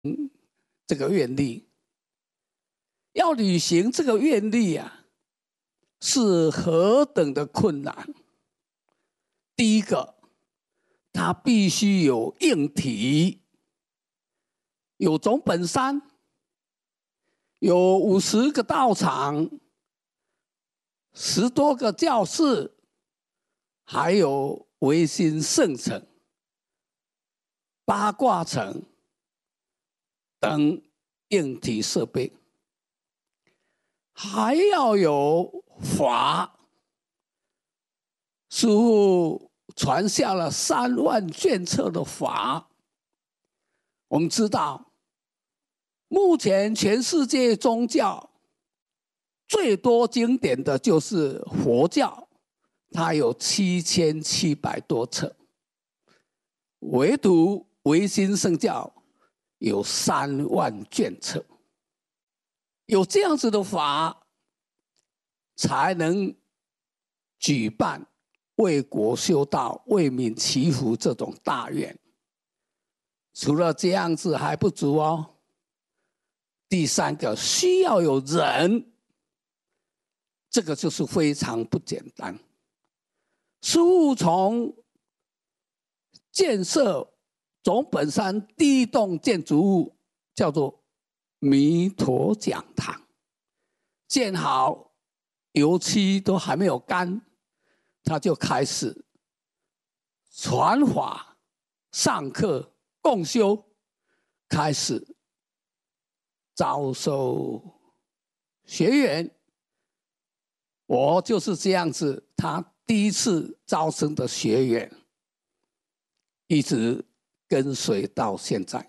这个愿力。要履行这个愿力啊，是何等的困难。第一个，它必须有硬体，有总本山，有50个道场，10多个教室，还有唯心圣城、八卦城等硬体设备，还要有法。师父传下了3万卷册的法。我们知道，目前全世界宗教最多经典的就是佛教，它有7700多册，唯独唯心圣教有3万卷册。有这样子的法，才能举办为国修道、为民祈福这种大愿。除了这样子还不足哦。第3个，需要有人，这个就是非常不简单。师父从建设总本山第1栋建筑物叫做弥陀讲堂，建好，油漆都还没有干，他就开始传法、上课、共修，开始招收学员。我就是这样子，他第1次招生的学员，一直跟随到现在。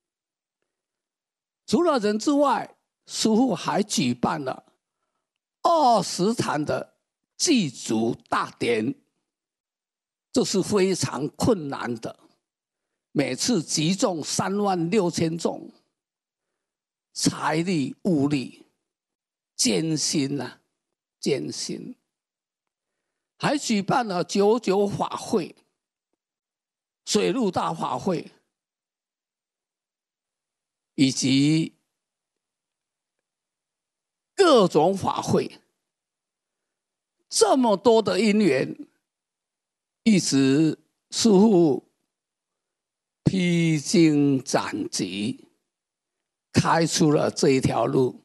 除了人之外，师父还举办了20场的祭祖大典，这是非常困难的。每次集中36000众，财力物力艰辛啊，艰辛。还举办了99法会、水陆大法会，以及各种法会，这么多的因缘，一直师父披荆斩棘，开出了这一条路，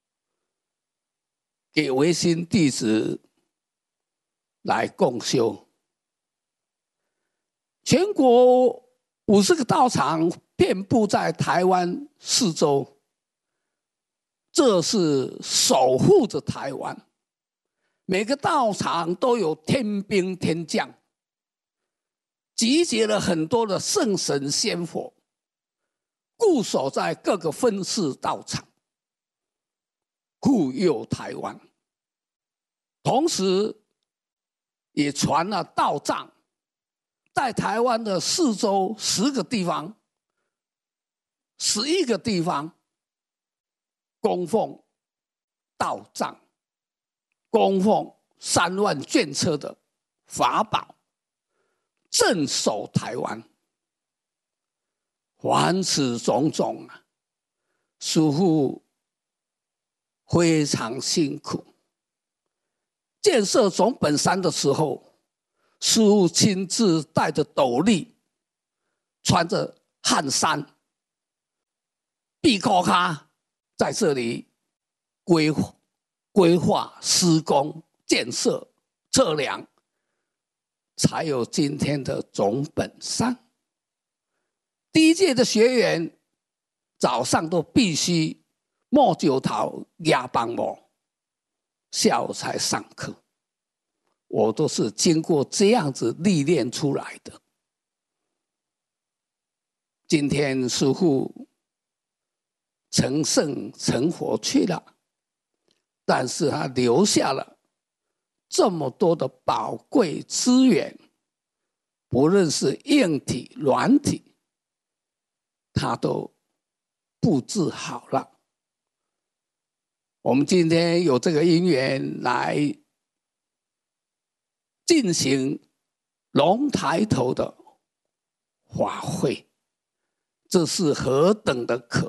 给唯心弟子来共修。全国50个道场遍布在台湾4周，这是守护着台湾。每个道场都有天兵天将，集结了很多的圣神仙佛，固守在各个分寺道场，护佑台湾。同时也传了道藏，在台湾的4周10个地方、11个地方供奉道藏，供奉3万卷册的法宝，镇守台湾。凡此种种啊，师父非常辛苦。建设总本山的时候，师父亲自带着斗笠，穿着汗衫，避扣卡，在这里规划施工、建设、测量，才有今天的总本山。第1届的学员早上都必须摸酒头、压棒摸，下午才上课。我都是经过这样子历练出来的。今天师父成圣成佛去了，但是他留下了这么多的宝贵资源，不论是硬体、软体，他都布置好了。我们今天有这个因缘来进行龙抬头的法会， 这是何等的可